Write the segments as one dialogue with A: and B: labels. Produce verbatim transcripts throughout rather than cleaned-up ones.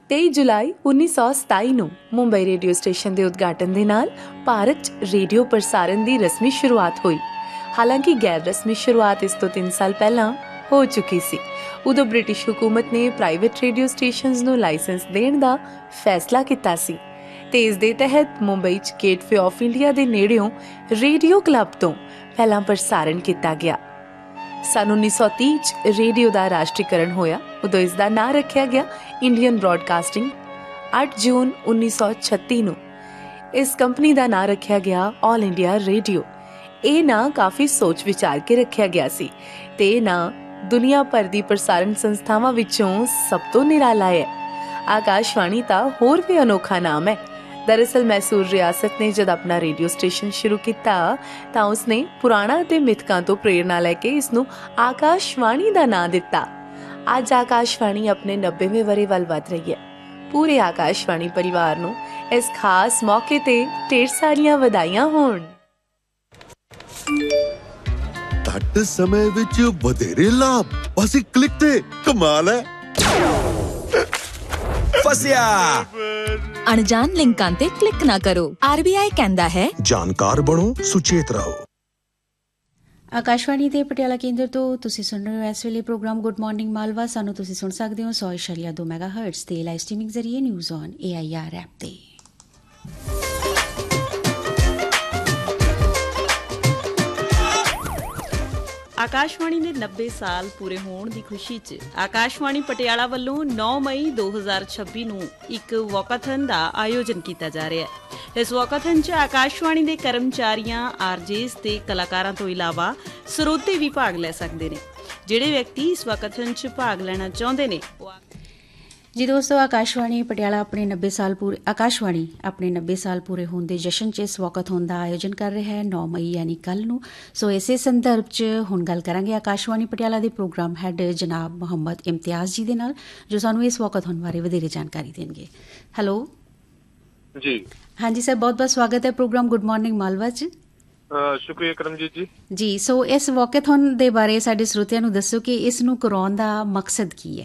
A: तेई जुलाई उन्नीस सौ सताई ਨੂੰ ਮੁੰਬਈ ਰੇਡੀਓ ਸਟੇਸ਼ਨ ਦੇ ਉਦਘਾਟਨ ਦੇ ਨਾਲ ਭਾਰਤ 'ਚ ਰੇਡੀਓ ਪ੍ਰਸਾਰਣ ਦੀ ਰਸਮੀ ਸ਼ੁਰੂਆਤ ਹੋਈ। ਹਾਲਾਂਕਿ ਗੈਰ ਰਸਮੀ ਸ਼ੁਰੂਆਤ ਇਸ ਤੋਂ ਤਿੰਨ ਸਾਲ ਪਹਿਲਾਂ ਹੋ ਚੁੱਕੀ ਸੀ। ਉਦੋਂ ਬ੍ਰਿਟਿਸ਼ ਹਕੂਮਤ ਨੇ ਪ੍ਰਾਈਵੇਟ ਰੇਡੀਓ ਸਟੇਸ਼ਨਸ ਨੂੰ ਲਾਇਸੈਂਸ ਦੇਣ ਦਾ ਫੈਸਲਾ ਕੀਤਾ ਸੀ ਤੇ ਇਸ ਦੇ ਤਹਿਤ ਮੁੰਬਈ 'ਚ ਗੇਟਵੇ ਆਫ ਇੰਡੀਆ ਦੇ ਨੇੜਿਓਂ ਰੇਡੀਓ ਕਲੱਬ ਤੋਂ ਪਹਿਲਾਂ ਪ੍ਰਸਾਰਣ ਕੀਤਾ ਗਿਆ। सन उन्नीस सौ तीह च रेडियो का राष्ट्रीयकरण होया। उदों इसका नां रखा गया इंडियन ब्रॉडकास्टिंग। अठ जून उन्नीस सौ छत्ती नूं इस कंपनी का नां रखा गया ऑल इंडिया रेडियो। ये नां काफ़ी सोच विचार के रखा गया सी ते नां दुनिया भर की प्रसारण संस्थावां विचों सब तो निराला है। आकाशवाणी का होर भी अनोखा नाम है। दरअसल मैसूर रियासत ने जब अपना रेडियो स्टेशन शुरू किया तो उसने पुराणा ते मिथकां तो प्रेरणा लैके इसनूं आकाशवाणी का नाम दिता। अज आकाशवाणी अपने नब्बेवें वरे वल वध रही है। पूरे आकाशवाणी परिवार नूं इस खास मौके ते ढेर सारियां वधाइयां होण।
B: घट समय विच वधेरे लाभ, बस एक क्लिक ते कमाल है।
C: फसिया
D: अनजान लिंकां ते क्लिक ना करो। आरबीआई कहंदा है
B: जानकार बनो, सुचेत रहो।
E: आकाशवाणी ਦੇ ਪਟਿਆਲਾ ਕੇਂਦਰ ਤੋਂ ਤੁਸੀਂ ਸੁਣ ਰਹੇ ਹੋ ਇਸ ਵੇਲੇ ਪ੍ਰੋਗਰਾਮ ਗੁੱਡ ਮਾਰਨਿੰਗ ਮਾਲਵਾ। ਸਾਨੂੰ ਤੁਸੀਂ ਸੁਣ ਸਕਦੇ ਹੋ ਸੌ ਇਸ਼ਾਰੀਆ ਦੋ ਮੈਗਾਹਰਟਜ਼ ਤੇ ਲਾਈਵ ਸਟ੍ਰੀਮਿੰਗ ਜ਼ਰੀਏ news on A I R app ਤੇ।
F: ਆਕਾਸ਼ਵਾਣੀ ਦੇ ਨੱਬੇ ਸਾਲ ਪੂਰੇ ਹੋਣ ਦੀ ਖੁਸ਼ੀ 'ਚ ਆਕਾਸ਼ਵਾਣੀ ਪਟਿਆਲਾ ਵੱਲੋਂ ਨੌ ਮਈ ਦੋ ਹਜ਼ਾਰ ਛੱਬੀ ਨੂੰ ਇੱਕ ਵਾਕਾਥਨ ਦਾ ਆਯੋਜਨ ਕੀਤਾ ਜਾ ਰਿਹਾ ਹੈ। ਇਸ ਵਾਕਾਥਨ 'ਚ ਆਕਾਸ਼ਵਾਣੀ ਦੇ ਕਰਮਚਾਰੀਆਂ, ਆਰਜੇਸ ਤੇ ਕਲਾਕਾਰਾਂ ਤੋਂ ਇਲਾਵਾ ਸਰੋਤੇ ਵੀ ਭਾਗ ਲੈ ਸਕਦੇ ਨੇ। ਜਿਹੜੇ ਵਿਅਕਤੀ ਇਸ ਵਾਕਾਥਨ 'ਚ ਭਾਗ ਲੈਣਾ ਚਾਹੁੰਦੇ ਨੇ ਜੀ ਦੋਸਤੋ, ਆਕਾਸ਼ਵਾਣੀ ਪਟਿਆਲਾ ਆਪਣੇ ਨੱਬੇ ਸਾਲ ਪੂਰੇ ਆਕਾਸ਼ਵਾਣੀ ਆਪਣੇ ਨੱਬੇ ਸਾਲ ਪੂਰੇ ਹੋਣ ਦੇ ਜਸ਼ਨ 'ਚ ਇਸ ਵਾਕਾਥਨ ਦਾ ਆਯੋਜਨ ਕਰ ਰਿਹਾ ਹੈ ਨੌ ਮਈ ਯਾਨੀ ਕੱਲ੍ਹ ਨੂੰ। ਸੋ ਇਸੇ ਸੰਦਰਭ 'ਚ ਹੁਣ ਗੱਲ ਕਰਾਂਗੇ ਆਕਾਸ਼ਵਾਣੀ ਪਟਿਆਲਾ ਦੇ ਪ੍ਰੋਗਰਾਮ ਹੈੱਡ ਜਨਾਬ ਮੁਹੰਮਦ ਇਮਤਿਆਜ਼ ਜੀ ਦੇ ਨਾਲ, ਜੋ ਸਾਨੂੰ ਇਸ ਵਾਕਾਥਨ ਬਾਰੇ ਵਧੇਰੇ ਜਾਣਕਾਰੀ ਦੇਣਗੇ। ਹੈਲੋ
G: ਜੀ।
E: ਹਾਂਜੀ ਸਰ, ਬਹੁਤ ਬਹੁਤ ਸਵਾਗਤ ਹੈ ਪ੍ਰੋਗਰਾਮ ਗੁੱਡ ਮਾਰਨਿੰਗ ਮਾਲਵਾ 'ਚ।
G: ਸ਼ੁਕਰੀਆ ਕਰਮਜੀਤ ਜੀ।
E: ਜੀ, ਸੋ ਇਸ ਵਾਕਾਥਨ ਦੇ ਬਾਰੇ ਸਾਡੇ ਸਰੋਤਿਆਂ ਨੂੰ ਦੱਸੋ ਕਿ ਇਸ ਨੂੰ ਕਰਾਉਣ ਦਾ ਮਕਸਦ ਕੀ ਹੈ।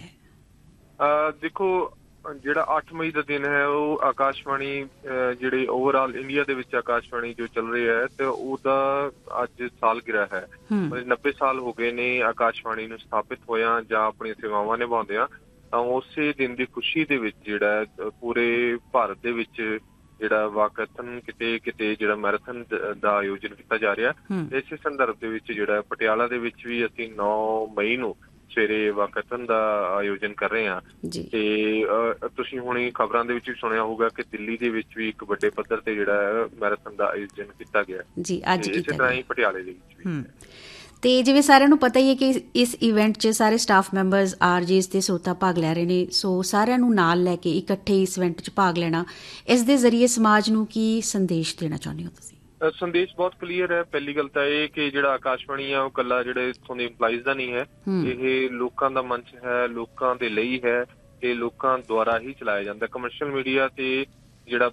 G: ਦੇਖੋ, ਜਿਹੜਾ ਅੱਠ ਮਈ ਦਾ ਦਿਨ ਹੈ ਉਹ ਆਕਾਸ਼ਵਾਣੀ ਜਿਹੜੇ ਓਵਰਆਲ ਇੰਡੀਆ ਦੇ ਵਿੱਚ ਆਕਾਸ਼ਵਾਣੀ ਜੋ ਚੱਲ ਰਹੀ ਹੈ ਤੇ ਉਹਦਾ ਅੱਜ ਸਾਲਗਿਰਾ ਹੈ। ਨੱਬੇ ਸਾਲ ਹੋ ਗਏ ਨੇ ਆਕਾਸ਼ਵਾਣੀ ਨੂੰ ਸਥਾਪਿਤ ਹੋਇਆ ਜਾਂ ਆਪਣੀਆਂ ਸੇਵਾਵਾਂ ਨਿਭਾਉਂਦਿਆਂ। ਤਾਂ ਉਸੇ ਦਿਨ ਦੀ ਖੁਸ਼ੀ ਦੇ ਵਿੱਚ ਜਿਹੜਾ ਪੂਰੇ ਭਾਰਤ ਦੇ ਵਿੱਚ ਜਿਹੜਾ ਵਾਕਾਥਨ ਕਿਤੇ ਕਿਤੇ ਜਿਹੜਾ ਮੈਰਾਥਨ ਦਾ ਆਯੋਜਨ ਕੀਤਾ ਜਾ ਰਿਹਾ। ਇਸੇ ਸੰਦਰਭ ਦੇ ਵਿੱਚ ਜਿਹੜਾ ਪਟਿਆਲਾ ਦੇ ਵਿੱਚ ਵੀ ਅਸੀਂ ਨੌ ਮਈ ਨੂੰ ਸਵੇਰੇ ਵਾਕਾਥਨ ਦਾ ਆਯੋਜਨ ਕਰ ਰਹੇ ਹਾਂ। ਤੇ ਤੁਸੀਂ ਹੁਣੀ ਖਬਰਾਂ ਦੇ ਵਿੱਚ ਵੀ ਸੁਣਿਆ ਹੋਊਗਾ ਕਿ ਦਿੱਲੀ ਦੇ ਵਿੱਚ ਵੀ ਇੱਕ ਵੱਡੇ ਪੱਧਰ ਤੇ ਜਿਹੜਾ ਮੈਰਾਥਨ ਦਾ ਆਯੋਜਨ ਕੀਤਾ ਗਿਆ ਜੀ ਅੱਜ। ਇਸੇ ਤਰ੍ਹਾਂ ਹੀ ਪਟਿਆਲੇ ਦੇ ਵਿੱਚ ਵੀ।
E: ਤੇ ਜਿਵੇਂ ਸਾਰਿਆਂ ਨੂੰ ਪਤਾ ਹੀ ਹੈ ਕਿ ਇਸ ਇਵੈਂਟ 'ਚ ਸਾਰੇ ਸਟਾਫ ਮੈਂਬਰਸ, ਆਰਜੇਸ ਤੇ ਸਰੋਤਾ ਭਾਗ ਲੈ ਰਹੇ ਨੇ। ਸੋ ਸਾਰਿਆਂ ਨੂੰ ਨਾਲ ਲੈ ਕੇ ਇਕੱਠੇ ਇਸ ਇਵੈਂਟ 'ਚ ਭਾਗ ਲੈਣਾ, ਇਸ ਦੇ ਜ਼ਰੀਏ ਸਮਾਜ ਨੂੰ ਕੀ ਸੰਦੇਸ਼ ਦੇਣਾ ਚਾਹੁੰਦੇ ਹੋ ਤੁਸੀਂ?
G: ਸੰਦੇਸ਼ ਬਹੁਤ ਕਲੀਅਰ ਹੈ। ਪਹਿਲੀ ਗੱਲ ਤਾਂ ਇਹ ਕਿ ਜਿਹੜਾ ਆਕਾਸ਼ਵਾਣੀ ਆ ਉਹ ਇਕੱਲਾ ਜਿਹੜੇ ਇੱਥੋਂ ਦੇ ਇੰਪਲਾਈਜ਼ ਦਾ ਨਹੀਂ ਹੈ। ਇਹ ਲੋਕਾਂ ਦਾ ਮੰਚ ਹੈ, ਲੋਕਾਂ ਦੇ ਲਈ ਹੈ ਤੇ ਲੋਕਾਂ ਦੁਆਰਾ ਹੀ ਚਲਾਇਆ ਜਾਂਦਾ। ਕਮਰਸ਼ੀਅਲ ਮੀਡੀਆ ਤੇ ਜਿਹੜਾ